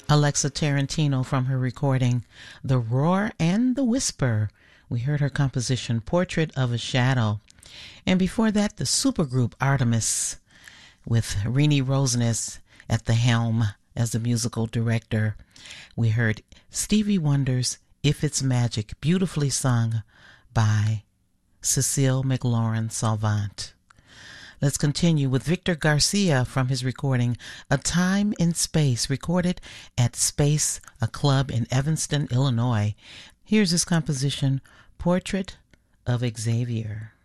Alexa Tarantino from her recording The Roar and the Whisper. We heard her composition Portrait of a Shadow. And before that, the supergroup Artemis with Renee Roseness at the helm as the musical director. We heard Stevie Wonder's If It's Magic, beautifully sung by Cecile McLaurin Salvant. Let's continue with Victor Garcia from his recording A Time in Space, recorded at Space, a club in Evanston, Illinois. Here's his composition, Portrait of Xavier.